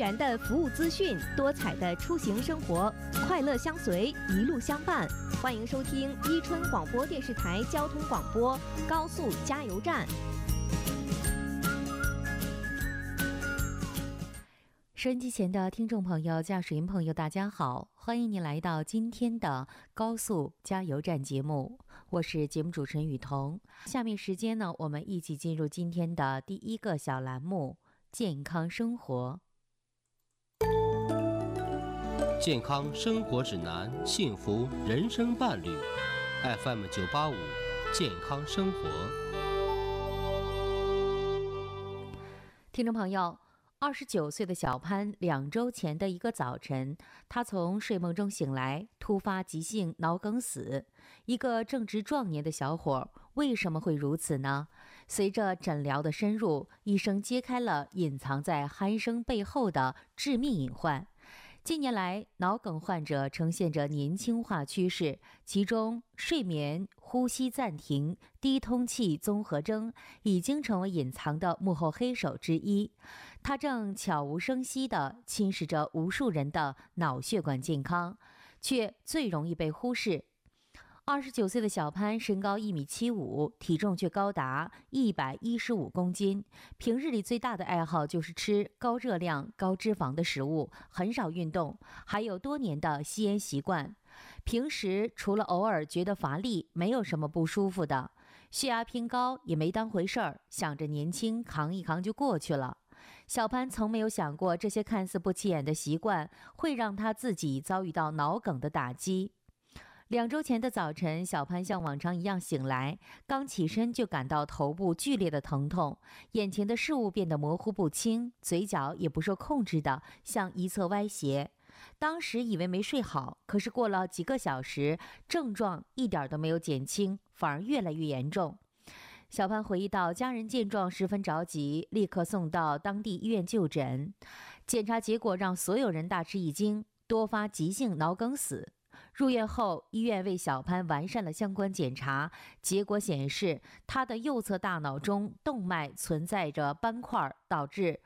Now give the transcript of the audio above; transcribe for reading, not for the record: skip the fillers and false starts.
元的服务资讯，多彩的出行生活，快乐相随，一路相伴。欢迎收听伊春广播电视台交通广播高速加油站。收音机前的听众朋友、驾驶员朋友，大家好，欢迎您来到今天的高速加油站节目，我是节目主持人雨桐。下面时间呢，我们一起进入今天的第一个小栏目——健康生活。 健康生活指南，幸福人生伴侣。FM 985，健康生活。 听众朋友，29岁的小潘2周前的一个早晨，他从睡梦中醒来，突发急性脑梗死。一个正值壮年的小伙，为什么会如此呢？随着诊疗的深入，医生揭开了隐藏在鼾声背后的致命隐患。近年来，脑梗患者呈现着年轻化趋势，其中睡眠、呼吸暂停、低通气综合征已经成为隐藏的幕后黑手之一。它正悄无声息地侵蚀着无数人的脑血管健康，却最容易被忽视。29岁的小潘身高1.75米，体重却高达115公斤。平日里最大的爱好就是吃高热量、高脂肪的食物，很少运动，还有多年的吸烟习惯。平时除了偶尔觉得乏力，没有什么不舒服的。血压偏高也没当回事儿，想着年轻扛一扛就过去了。小潘从没有想过，这些看似不起眼的习惯会让他自己遭遇到脑梗的打击。2周前的早晨，小潘像往常一样醒来，刚起身就感到头部剧烈的疼痛，眼前的事物变得模糊不清，嘴角也不受控制地向一侧歪斜。当时以为没睡好，可是过了几个小时，症状一点都没有减轻，反而越来越严重。小潘回忆到，家人见状十分着急，立刻送到当地医院就诊。检查结果让所有人大吃一惊，多发急性脑梗死。入院后，医院为小潘完善了相关检查，结果显示他的右侧大脑中动脉存在着斑块，导致